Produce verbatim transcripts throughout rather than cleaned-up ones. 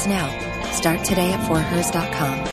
Hers now. Start today at for hers dot com.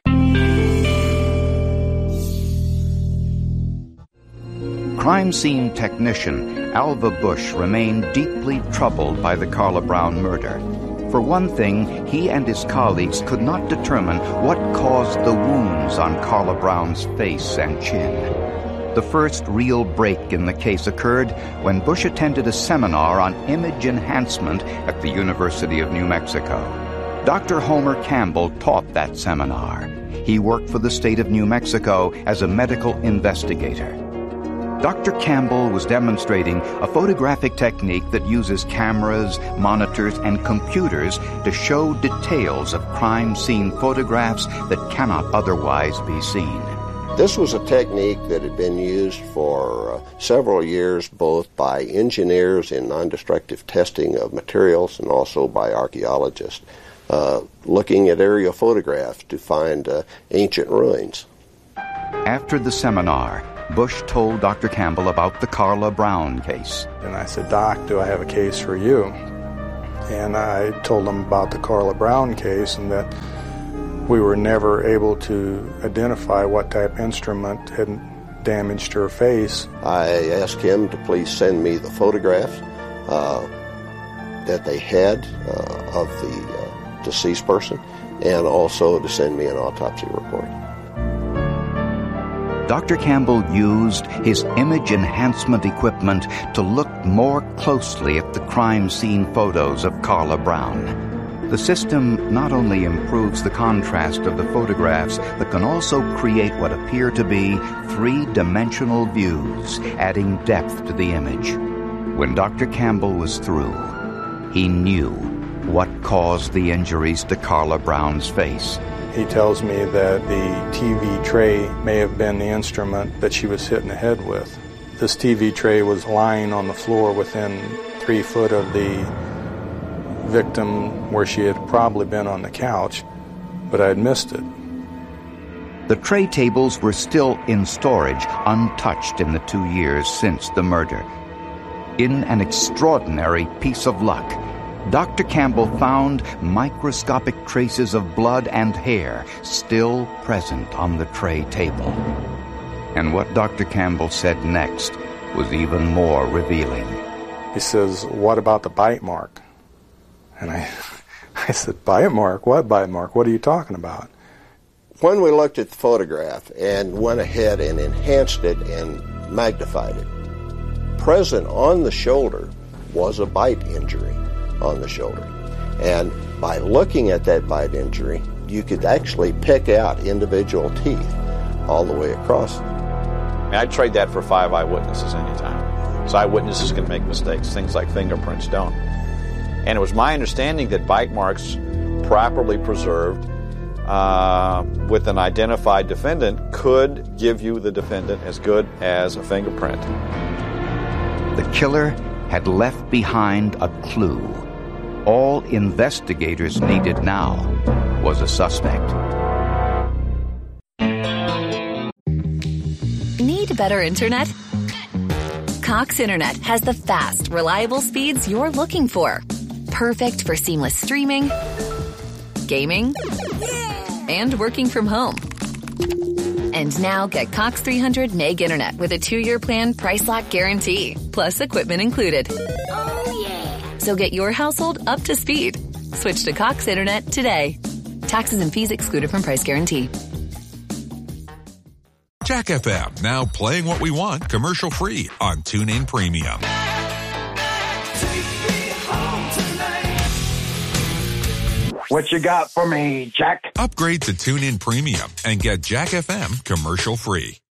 Crime scene technician Alva Bush remained deeply troubled by the Carla Brown murder. For one thing, he and his colleagues could not determine what caused the wounds on Carla Brown's face and chin. The first real break in the case occurred when Bush attended a seminar on image enhancement at the University of New Mexico. Doctor Homer Campbell taught that seminar. He worked for the state of New Mexico as a medical investigator. Doctor Campbell was demonstrating a photographic technique that uses cameras, monitors, and computers to show details of crime scene photographs that cannot otherwise be seen. This was a technique that had been used for uh, several years, both by engineers in non-destructive testing of materials and also by archaeologists, uh, looking at aerial photographs to find uh, ancient ruins. After the seminar, Bush told Doctor Campbell about the Carla Brown case. And I said, Doc, do I have a case for you? And I told him about the Carla Brown case and that we were never able to identify what type of instrument had damaged her face. I asked him to please send me the photographs uh, that they had uh, of the uh, deceased person and also to send me an autopsy report. Doctor Campbell used his image enhancement equipment to look more closely at the crime scene photos of Carla Brown. The system not only improves the contrast of the photographs, but can also create what appear to be three-dimensional views, adding depth to the image. When Doctor Campbell was through, he knew what caused the injuries to Carla Brown's face. He tells me that the T V tray may have been the instrument that she was hit in the head with. This T V tray was lying on the floor within three foot of the victim where she had probably been on the couch, but I had missed it. The tray tables were still in storage, untouched in the two years since the murder. In an extraordinary piece of luck, Doctor Campbell found microscopic traces of blood and hair still present on the tray table. And what Doctor Campbell said next was even more revealing. He says, "What about the bite mark?" And I, I said, "Bite mark? What bite mark? What are you talking about?" When we looked at the photograph and went ahead and enhanced it and magnified it, present on the shoulder was a bite injury on the shoulder. And by looking at that bite injury, you could actually pick out individual teeth all the way across. I'd trade that for five eyewitnesses anytime. So eyewitnesses can make mistakes, things like fingerprints don't. And it was my understanding that bite marks properly preserved uh, with an identified defendant could give you the defendant as good as a fingerprint. The killer had left behind a clue. All investigators needed now was a suspect. Need better internet? Cox Internet has the fast, reliable speeds you're looking for. Perfect for seamless streaming, gaming, and working from home. And now get Cox three hundred meg internet with a two-year plan price lock guarantee, plus equipment included. Oh, yeah. So get your household up to speed. Switch to Cox Internet today. Taxes and fees excluded from price guarantee. Jack F M, now playing what we want commercial-free on TuneIn Premium. What you got for me, Jack? Upgrade to TuneIn Premium and get Jack F M commercial-free.